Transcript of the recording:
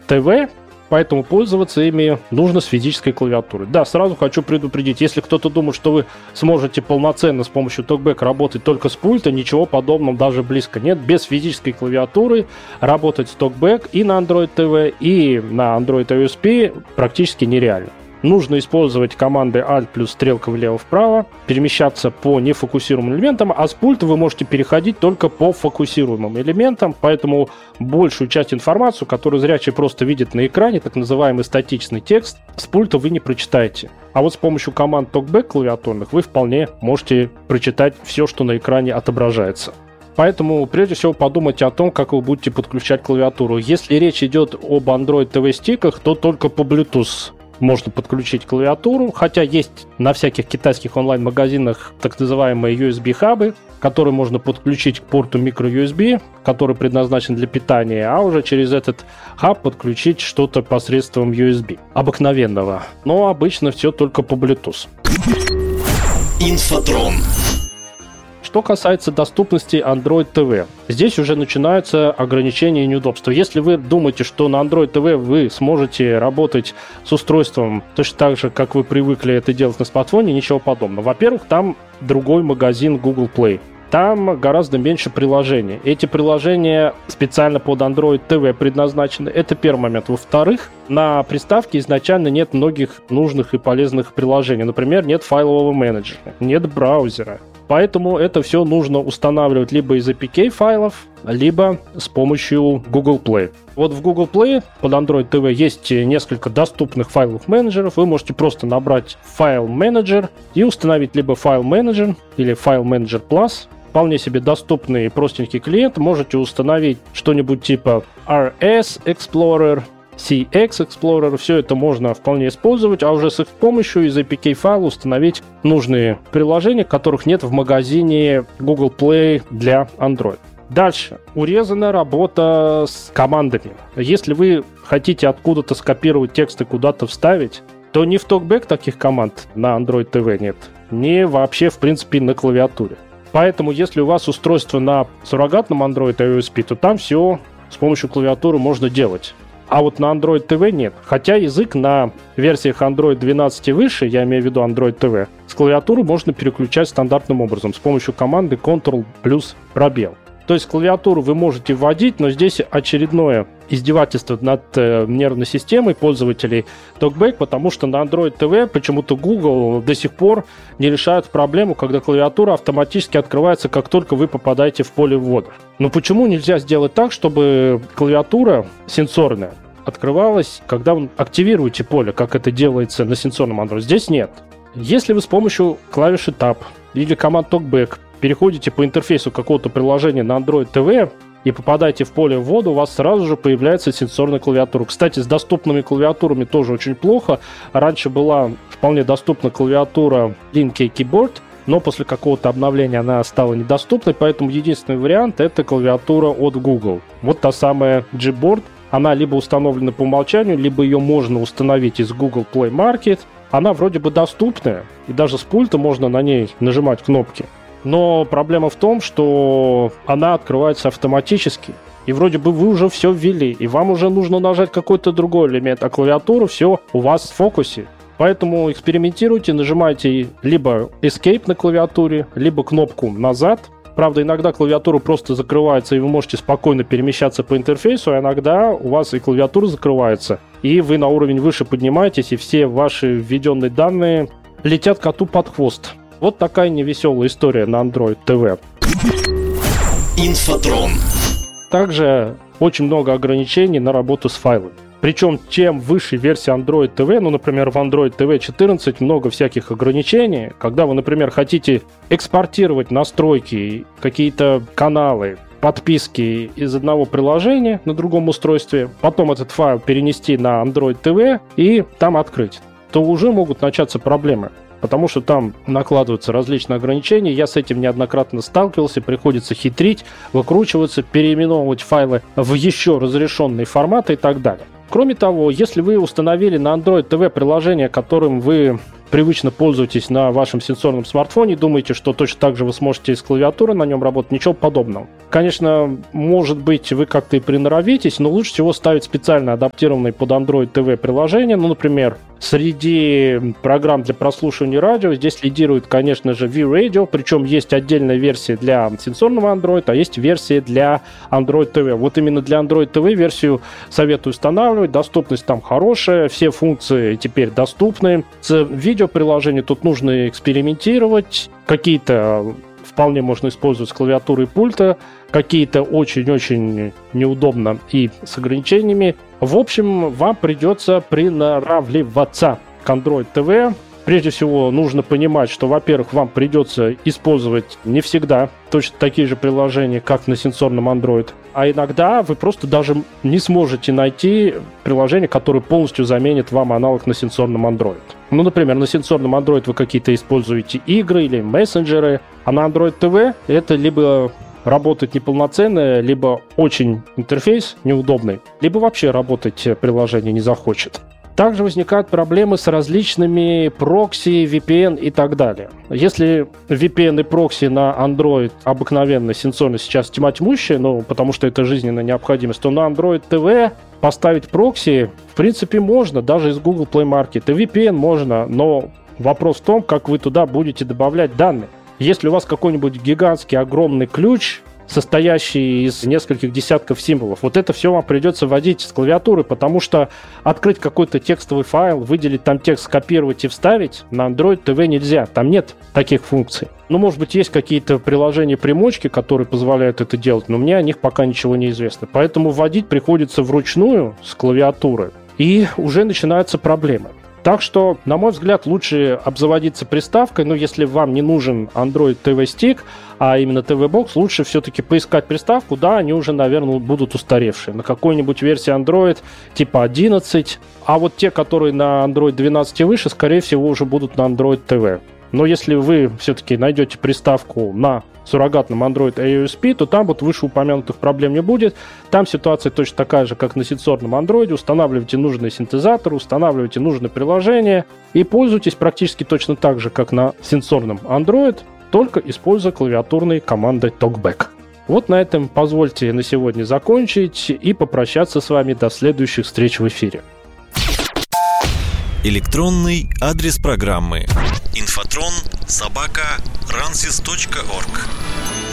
TV, поэтому пользоваться ими нужно с физической клавиатурой. Да, сразу хочу предупредить, если кто-то думает, что вы сможете полноценно с помощью TalkBack работать только с пульта, ничего подобного даже близко нет. Без физической клавиатуры работать с TalkBack и на Android TV, и на Android iOS P практически нереально. Нужно использовать команды Alt плюс стрелка влево-вправо, перемещаться по нефокусируемым элементам, а с пульта вы можете переходить только по фокусируемым элементам, поэтому большую часть информации, которую зрячий просто видит на экране, так называемый статичный текст, с пульта вы не прочитаете. А вот с помощью команд TalkBack клавиатурных вы вполне можете прочитать все, что на экране отображается. Поэтому прежде всего подумайте о том, как вы будете подключать клавиатуру. Если речь идет об Android TV-стиках, то только по Bluetooth можно подключить клавиатуру, хотя есть на всяких китайских онлайн-магазинах так называемые USB-хабы, которые можно подключить к порту micro-USB, который предназначен для питания, а уже через этот хаб подключить что-то посредством USB обыкновенного. Но обычно все только по Bluetooth. Инфотрон. Что касается доступности Android TV, здесь уже начинаются ограничения и неудобства. Если вы думаете, что на Android TV вы сможете работать с устройством точно так же, как вы привыкли это делать на смартфоне, ничего подобного. Во-первых, там другой магазин Google Play. Там гораздо меньше приложений. Эти приложения специально под Android TV предназначены. Это первый момент. Во-вторых, на приставке изначально нет многих нужных и полезных приложений. Например, нет файлового менеджера, нет браузера. Поэтому это все нужно устанавливать либо из APK файлов, либо с помощью Google Play. Вот в Google Play под Android TV есть несколько доступных файловых менеджеров. Вы можете просто набрать файл менеджер и установить либо файл менеджер или файл менеджер Plus. Вполне себе доступный и простенький клиент. Можете установить что-нибудь типа RS Explorer, CX Explorer, все это можно вполне использовать, а уже с их помощью из APK файла установить нужные приложения, которых нет в магазине Google Play для Android. Дальше. Урезанная работа с командами. Если вы хотите откуда-то скопировать текст и куда-то вставить, то ни в TalkBack таких команд на Android TV нет, ни вообще, в принципе, на клавиатуре. Поэтому, если у вас устройство на суррогатном Android iOS P, то там все с помощью клавиатуры можно делать. А вот на Android TV нет. Хотя язык на версиях Android 12 и выше, я имею в виду Android TV, с клавиатуры можно переключать стандартным образом с помощью команды Ctrl плюс пробел. То есть клавиатуру вы можете вводить, но здесь очередное издевательство над нервной системой пользователей TalkBack, потому что на Android TV почему-то Google до сих пор не решает проблему, когда клавиатура автоматически открывается, как только вы попадаете в поле ввода. Но почему нельзя сделать так, чтобы клавиатура сенсорная открывалась, когда вы активируете поле, как это делается на сенсорном Android? Здесь нет. Если вы с помощью клавиши Tab или команд TalkBack переходите по интерфейсу какого-то приложения на Android TV и попадаете в поле ввода, у вас сразу же появляется сенсорная клавиатура. Кстати, с доступными клавиатурами тоже очень плохо. Раньше была вполне доступна клавиатура Linkey Keyboard, но после какого-то обновления она стала недоступной, поэтому единственный вариант — это клавиатура от Google. Вот та самая Gboard. Она либо установлена по умолчанию, либо ее можно установить из Google Play Market. Она вроде бы доступная, и даже с пульта можно на ней нажимать кнопки. Но проблема в том, что она открывается автоматически. И вроде бы вы уже все ввели, и вам уже нужно нажать какой-то другой элемент, а клавиатура все у вас в фокусе. Поэтому экспериментируйте, нажимайте либо Escape на клавиатуре, либо кнопку «Назад». Правда, иногда клавиатура просто закрывается, и вы можете спокойно перемещаться по интерфейсу, а иногда у вас и клавиатура закрывается, и вы на уровень выше поднимаетесь, и все ваши введенные данные летят коту под хвост. Вот такая невеселая история на Android TV. Инфотрон. Также очень много ограничений на работу с файлами. Причем, чем выше версия Android TV, ну, например, в Android TV 14 много всяких ограничений. Когда вы, например, хотите экспортировать настройки, какие-то каналы, подписки из одного приложения на другом устройстве, потом этот файл перенести на Android TV и там открыть, то уже могут начаться проблемы. Потому что там накладываются различные ограничения. Я с этим неоднократно сталкивался. Приходится хитрить, выкручиваться, переименовывать файлы в еще разрешенные форматы и так далее. Кроме того, если вы установили на Android TV приложение, которым вы привычно пользуетесь на вашем сенсорном смартфоне, думаете, что точно так же вы сможете с клавиатуры на нем работать, ничего подобного. Конечно, может быть, вы как-то и приноровитесь, но лучше всего ставить специально адаптированные под Android TV приложения. Ну, например, среди программ для прослушивания радио здесь лидирует, конечно же, V-Radio, причем есть отдельная версия для сенсорного Android, а есть версия для Android TV. Вот именно для Android TV версию советую устанавливать, доступность там хорошая, все функции теперь доступны. С видеоприложением тут нужно экспериментировать, какие-то вполне можно использовать с клавиатуры и пульта, какие-то очень-очень неудобно и с ограничениями. В общем, вам придется приноравливаться к Android TV. Прежде всего, нужно понимать, что, во-первых, вам придется использовать не всегда точно такие же приложения, как на сенсорном Android, а иногда вы просто даже не сможете найти приложение, которое полностью заменит вам аналог на сенсорном Android. Ну, например, на сенсорном Android вы какие-то используете игры или мессенджеры, а на Android TV это либо работает неполноценно, либо очень интерфейс неудобный, либо вообще работать приложение не захочет. Также возникают проблемы с различными прокси, VPN и так далее. Если VPN и прокси на Android обыкновенно сенсорно сейчас тьма тьмущая, потому что это жизненная необходимость, то на Android TV поставить прокси в принципе можно, даже из Google Play Market. И VPN можно, но вопрос в том, как вы туда будете добавлять данные. Если у вас какой-нибудь гигантский огромный ключ, состоящий из нескольких десятков символов. Вот это все вам придется вводить с клавиатуры, потому что открыть какой-то текстовый файл, выделить там текст, скопировать и вставить на Android TV нельзя. Там нет таких функций. Может быть, есть какие-то приложения-примочки, которые позволяют это делать, но мне о них пока ничего не известно. Поэтому вводить приходится вручную с клавиатуры, и уже начинаются проблемы. Так что, на мой взгляд, лучше обзаводиться приставкой, но если вам не нужен Android TV Stick, а именно TV Box, лучше все-таки поискать приставку, да, они уже, наверное, будут устаревшие. На какой-нибудь версии Android типа 11, а вот те, которые на Android 12 и выше, скорее всего, уже будут на Android TV. Но если вы все-таки найдете приставку на суррогатном Android AOSP, то там вот вышеупомянутых проблем не будет. Там ситуация точно такая же, как на сенсорном Android. Устанавливайте нужный синтезатор, устанавливайте нужное приложение и пользуйтесь практически точно так же, как на сенсорном Android, только используя клавиатурные команды TalkBack. Вот на этом позвольте на сегодня закончить и попрощаться с вами до следующих встреч в эфире. Электронный адрес программы: infotron@ransys.org.